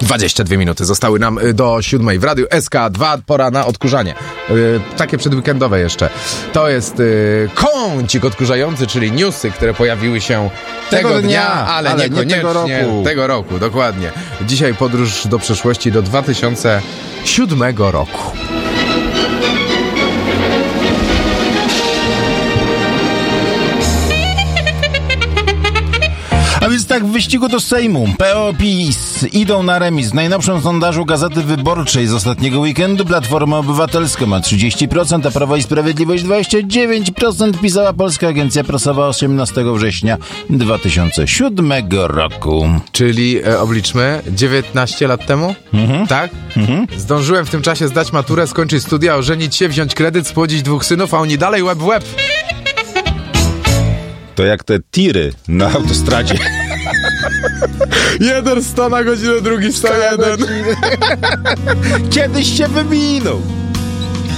22 minuty zostały nam do 7 w Radiu SK2, pora na odkurzanie. Takie przedweekendowe jeszcze. To jest kącik odkurzający, czyli newsy, które pojawiły się tego dnia, ale niekoniecznie tego roku. Dokładnie. Dzisiaj podróż do przeszłości do 2007 roku. A więc tak, w wyścigu do Sejmu PO PiS idą na remis. W najnowszym sondażu Gazety Wyborczej z ostatniego weekendu Platforma Obywatelska ma 30%, a Prawo i Sprawiedliwość 29%, pisała Polska Agencja Prasowa 18 września 2007 roku. Czyli obliczmy, 19 lat temu? Tak? Zdążyłem w tym czasie zdać maturę, skończyć studia, ożenić się, wziąć kredyt, spłodzić 2 synów, a oni dalej łeb w łeb. To jak te tiry na autostradzie. Jeden 100 na godzinę, drugi 101. Kiedyś się wyminął.